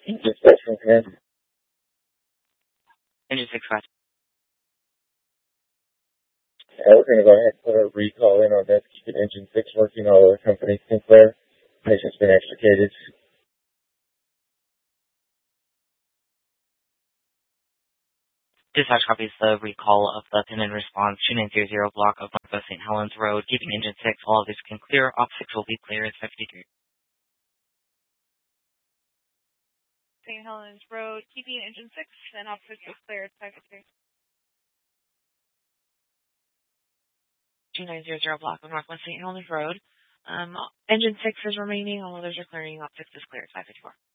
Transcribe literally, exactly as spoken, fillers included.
Dispatch from command. Engine six five. Uh, we're going to go ahead and put a recall in on that. Keeping engine six working. All other companies Sinclair. Patient's been extricated. Dispatch copies the recall of the pin and response two nine zero zero block of Northwest Saint Helens Road. Keeping engine six. All others can clear. Op six will be clear at fifty-three. Saint Helens Road, keeping engine six, and officer is clear at five fifty-three. two nine zero zero block of Northwest Saint Helens Road. Um, engine six is remaining. All others are clearing. Op six is clear at five fifty-four.